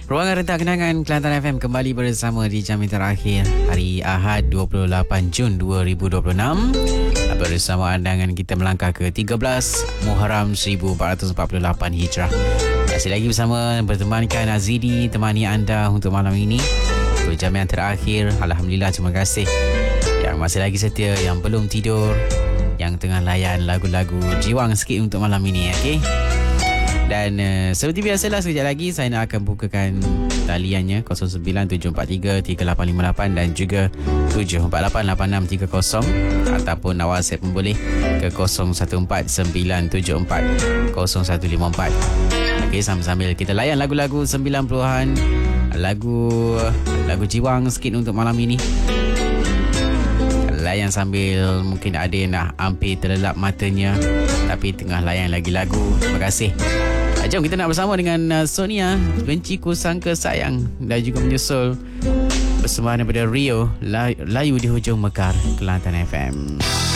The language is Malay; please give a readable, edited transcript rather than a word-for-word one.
Ruangan Rentak Kenangan Kelantan FM kembali bersama di jam yang terakhir hari Ahad 28 Jun 2026 bersama andangan kita melangkah ke 13 Muharram 1448 Hijrah. Masih lagi bersama bertemankan Azidi, temani anda untuk malam ini. Untuk jam yang terakhir, Alhamdulillah, terima kasih yang masih lagi setia, yang belum tidur, yang tengah layan lagu-lagu jiwang sikit untuk malam ini, okey? Dan seperti biasalah, sekejap lagi saya nak akan bukakan taliannya 0974338858 dan juga 7488630 ataupun nak WhatsApp pun boleh ke 0149740154. Okey, sambil kita layan lagu-lagu 90-an, lagu jiwang sikit untuk malam ini. Layan sambil mungkin ada yang nak hampir terlelap matanya tapi tengah layan lagi lagu. Terima kasih. Jom kita nak bersama dengan Sonia, Benci Ku Sangka Sayang, dan juga menyusul persembahan daripada Rio, Layu di Hujung Mekar, Kelantan FM.